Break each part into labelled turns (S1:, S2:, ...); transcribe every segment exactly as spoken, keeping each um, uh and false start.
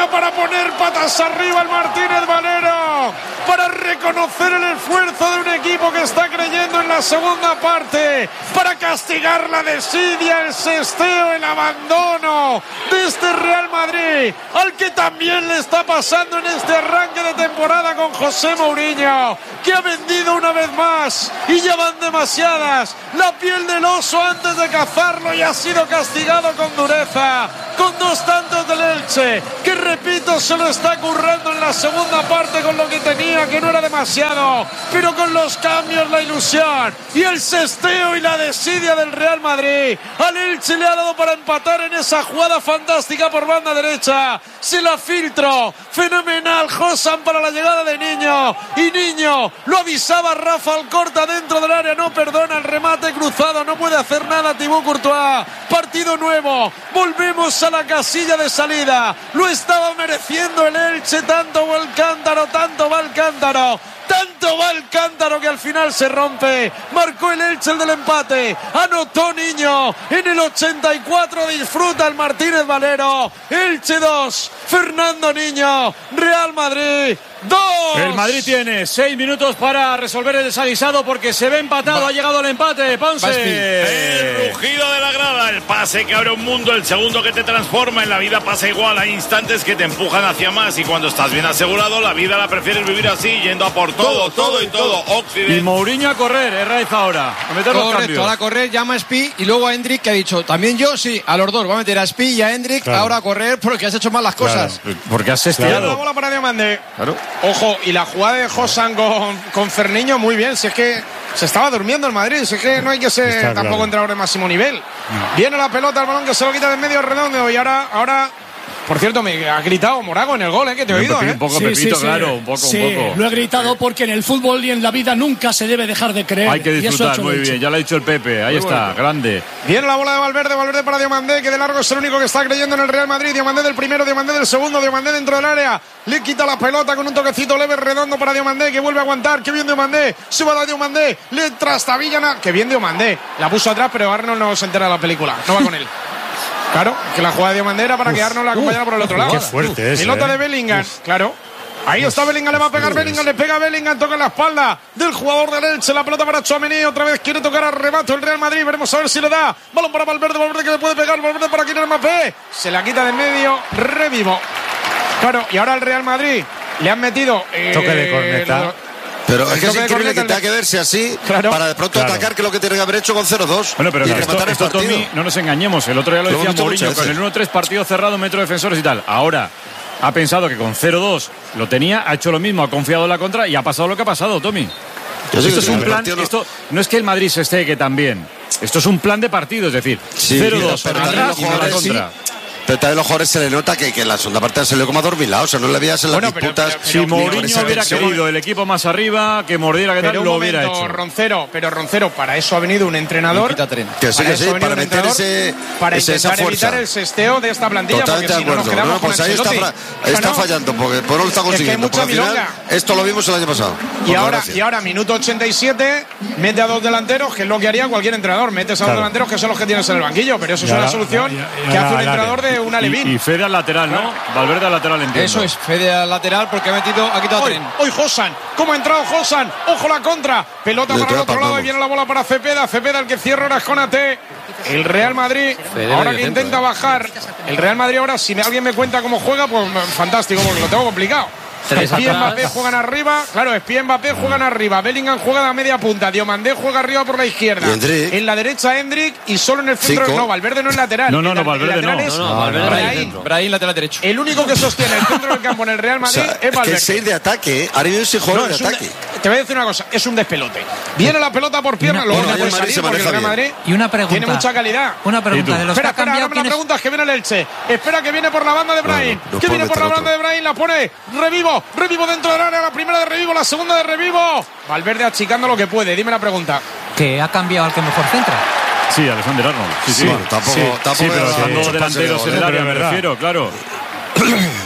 S1: Mourinho para poner patas arriba al Martínez Valero, para reconocer el esfuerzo de un equipo que está creyendo en la segunda parte, para castigar la desidia, el sesteo, el abandono de este Real Madrid, al que también le está pasando en este arranque de temporada con José Mourinho, que ha vendido una vez más, y ya van demasiadas, la piel del oso antes de cazarlo, y ha sido castigado con dureza, con dos tantos del Elche, que repito, se lo está currando en la segunda parte con lo que tenía, que no era demasiado, pero con los cambios, la ilusión y el sesteo y la desidia del Real Madrid. Al Elche le ha dado para empatar en esa jugada fantástica por banda derecha, se la filtró, fenomenal Josan para la llegada de Niño, y Niño lo avisaba Rafa Alcorta dentro del área, no perdona el remate cruzado, no puede hacer nada Thibaut Courtois. Partido nuevo, volvemos a la casilla de salida, lo estaba mereciendo el Elche, tanto va el cántaro, tanto va el cántaro, tanto va el cántaro que al final se rompe. Marcó el Elche el del empate, anotó Niño en el ochenta y cuatro, disfruta el Martínez Valero. Elche dos, Fernando Niño, Real Madrid dos.
S2: El Madrid tiene seis minutos para resolver el desaguisado porque se ve empatado. Va. Ha llegado el empate, Ponce.
S3: El rugido de la grada, el pase que abre un mundo, el segundo que te transforma. En la vida pasa igual, hay instantes que te empujan hacia más, y cuando estás bien asegurado, la vida la prefieres vivir así, yendo a por todo, todo, todo y todo. Occidente.
S2: Y Mourinho a correr, es Raiz ahora, a meter los cambios.
S4: Correcto, a correr, llama a Spi y luego a Hendrik, que ha dicho, también yo, sí, a los dos, va a meter a Spi y a Hendrik, claro, ahora a correr porque has hecho mal las cosas.
S2: Claro, porque has sesteado.
S1: Claro. La bola para Diomande.
S2: Claro.
S1: Ojo, y la jugada de Josan con, con Ferniño, muy bien, si es que se estaba durmiendo el Madrid, si es que no hay que ser Está tampoco claro. entrenador de máximo nivel. No. Viene la pelota, el balón que se lo quita de medio redondo, y ahora, ahora por cierto, me ha gritado Morago en el gol, ¿eh? Que te he oído, ¿eh?
S2: Un poco,
S5: sí,
S2: Pepito,
S5: sí, sí.
S2: claro, un poco,
S5: sí,
S2: un poco.
S5: Lo he gritado porque en el fútbol y en la vida nunca se debe dejar de creer.
S2: Hay que disfrutar, muy bien, ya lo ha dicho el Pepe, ahí muy está, bueno. Grande.
S1: Viene la bola de Valverde, Valverde para Diomandé, que de largo es el único que está creyendo en el Real Madrid. Diomandé del primero, Diomandé del segundo, Diomandé dentro del área, le quita la pelota con un toquecito leve redondo para Diomandé, que vuelve a aguantar, que bien Diomandé, se va a dar Diomandé, le trastabilla, que bien Diomandé, la puso atrás, pero Arnold no se entera de la película, no va con él. Claro, que la jugada de Diomandé era para uf, que Arnold la acompañara uf, por el otro lado.
S6: Qué fuerte es.
S1: Pelota
S6: eh.
S1: de Bellingham, uf. claro. Ahí uf, está Bellingham, le va a pegar Bellingham, le pega a Bellingham, toca en la espalda del jugador del Elche, la pelota para Tchouaméni, otra vez quiere tocar a remato el Real Madrid, veremos a ver si le da. Balón para Valverde, Valverde que le puede pegar, Valverde para Kylian Mbappé, se la quita de medio, revivo. Claro, y ahora el Real Madrid le han metido eh,
S6: toque de corneta.
S7: Pero es que es increíble que tenga que verse así, claro, para de pronto claro. atacar, que es lo que tiene que haber hecho con cero dos.
S2: Bueno, pero
S7: y
S2: claro,
S7: rematar
S2: esto,
S7: el
S2: esto
S7: partido.
S2: Tommy, no nos engañemos, el otro día lo, lo decía Mourinho, con el uno tres partido cerrado, metro defensores y tal. Ahora ha pensado que con cero dos lo tenía, ha hecho lo mismo, ha confiado en la contra y ha pasado lo que ha pasado, Tommy. Esto es un plan, no... esto no es que el Madrid se esté que también. Esto es un plan de partido, es decir,
S7: sí,
S2: cero dos atrás y la contra.
S7: Sí. Pero también los jugadores se le nota que, que en la segunda parte se le como adormilado, o sea, no le veías en las bueno, disputas.
S2: Pero, pero, pero, si Mourinho hubiera querido el equipo más arriba, que mordiera, que tal, lo hubiera
S1: momento,
S2: hecho.
S1: Roncero, pero Roncero, para eso ha venido un entrenador.
S7: Que sí, que sí, para meter ese,
S1: para
S7: ese,
S1: intentar
S7: esa fuerza.
S1: evitar el sesteo de esta plantilla.
S7: Totalmente
S1: porque
S7: de acuerdo.
S1: Si no, nos
S7: no, pues ahí está, fra- está no. fallando, porque por no lo está consiguiendo.
S1: Es que hay mucha
S7: porque al final, esto lo vimos el año pasado.
S1: Y ahora, y ahora, minuto ochenta y siete, mete a dos delanteros, que es lo que haría cualquier entrenador. Metes a dos delanteros, que son los que tienes en el banquillo, pero eso es una solución que hace un entrenador de una Levín.
S2: Fede al lateral, ¿no? Valverde al lateral, entiendo.
S4: Eso es, Fede al lateral porque ha metido, ha quitado
S1: hoy,
S4: tren.
S1: Hoy Josan, ¿cómo ha entrado Josan? Ojo la contra, pelota para el otro lado y viene la bola para Cepeda, Cepeda el que cierra ahora es Konaté. El Real Madrid, Fede ahora que intenta centro, bajar, el Real Madrid ahora, si alguien me cuenta cómo juega, pues fantástico, porque lo tengo complicado. Espí y Mbappé juegan arriba, claro, Espí y Mbappé juegan arriba, Bellingham juega a media punta, Diomandé juega arriba por la izquierda, en la derecha Hendrik y solo en el centro, Cinco. no, Valverde no es lateral.
S2: No, no, no, Valverde no.
S1: Es
S4: no, no, Valverde
S1: Brahim.
S4: Brahim lateral derecho.
S1: El único que sostiene el centro del campo en el Real Madrid o sea, es Valverde.
S7: Es que seis de ataque, ahora viene ese jugador de ataque.
S1: De, te voy a decir una cosa, es un despelote. Viene la pelota por pierna, luego no puede salir porque el Real Madrid
S8: y una pregunta,
S1: tiene mucha calidad.
S8: Una pregunta de los
S1: espera,
S8: que ha
S1: espera, ahora me la pregunta es que viene el Elche. Espera que viene por la banda de Brahim. No, no, que viene por la banda de Brahim, la pone Revivo, Revivo dentro del área, la primera de Revivo, la segunda de Revivo. Valverde achicando lo que puede, dime la pregunta.
S8: ¿Que ha cambiado al que mejor centra?
S2: Sí, Alexander Arnold. Sí, sí.
S7: Bueno, tampoco,
S2: sí,
S7: tampoco
S2: sí, pero estando delanteros en el área, me refiero, claro.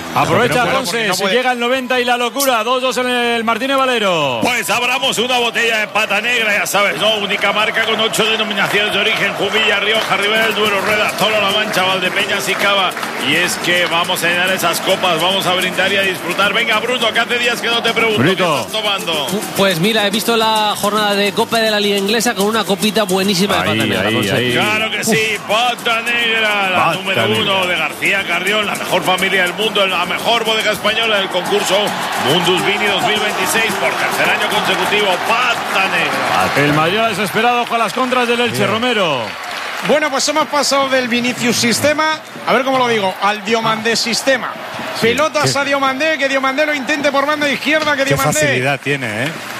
S2: Aprovecha, no Ponce, no si puede... llega el noventa y la locura. dos dos en el Martínez Valero.
S3: Pues abramos una botella de pata negra, ya sabes, ¿no? Única marca con ocho denominaciones de origen: Jumilla, Rioja, Ribera del Duero, Rueda, Toro, La Mancha, Valdepeñas y Cava. Y es que vamos a llenar esas copas, vamos a brindar y a disfrutar. Venga, Bruno, que hace días que no te pregunto Brito. ¿Qué estás tomando?
S6: Pues mira, he visto la jornada de Copa de la Liga Inglesa con una copita buenísima
S2: ahí,
S6: de pata negra.
S2: Ahí, ahí.
S3: Claro que sí, pata negra, la pata número negra. uno de García Carrión, la mejor familia del mundo, la mejor bodega española del concurso Mundus Vini dos mil veintiséis por tercer año consecutivo. Pata negra.
S2: El Madrid desesperado con las contras del Elche. Bien. Romero.
S1: Bueno, pues hemos pasado del Vinicius sistema, a ver cómo lo digo, al Diomandé sistema. Sí, Pelotas ¿qué? a Diomandé, que Diomandé lo intente por banda izquierda, que Diomandé.
S2: Qué facilidad tiene, ¿eh?